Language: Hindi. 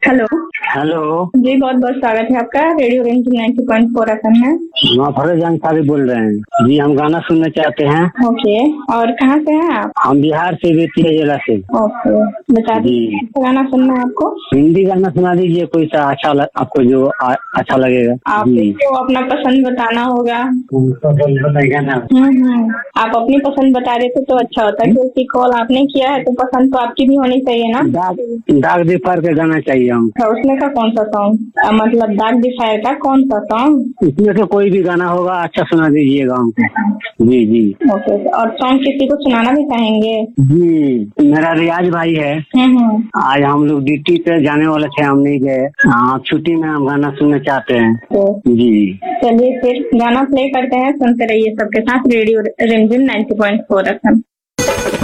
हेलो। हेलो। जी बहुत बहुत स्वागत है आपका। रेडियो रेंज 90.4 FM है। फरोज अंसारी बोल रहे हैं जी। हम गाना सुनना चाहते हैं। ओके, और कहाँ से हैं आप? हम बिहार से, बेतिया जिला से। ओके, बता दीजिए कौन सा गाना सुनना है आपको? हिंदी गाना सुना दीजिए कोई सा आपको जो अच्छा लगेगा। आपको अपना पसंद बताना होगा। बताइएगा। आप अपनी पसंद बता देते तो अच्छा होता, क्योंकि कॉल आपने किया है तो पसंद तो आपकी भी होनी चाहिए ना। दाग दिफार का गाना चाहिए हम। उसमें का कौन सा सॉन्ग, मतलब दाग दिफायर का कौन सा सॉन्ग? इसमें से कोई भी गाना होगा अच्छा सुना दीजिएगा हमको। जी जी। ओके, और सॉन्ग किसी को सुनाना भी चाहेंगे? जी, मेरा रियाज भाई है। आज हम लोग ड्यूटी पे जाने वाले थे, हम नहीं गए। छुट्टी में हम गाना सुनना चाहते हैं। जी चलिए फिर गाना प्ले करते हैं, सुनते रहिए सबके साथ रेडियो रिमझिम 90.4 FM।